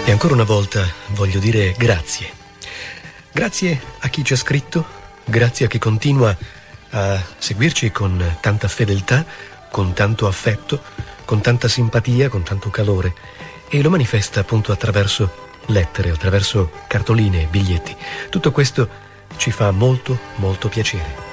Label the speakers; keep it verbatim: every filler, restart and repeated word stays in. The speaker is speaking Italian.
Speaker 1: E ancora una volta voglio dire grazie. Grazie a chi ci ha scritto, grazie a chi continua a seguirci con tanta fedeltà, con tanto affetto, con tanta simpatia, con tanto calore, e lo manifesta appunto attraverso lettere, attraverso cartoline, biglietti. Tutto questo ci fa molto, molto piacere.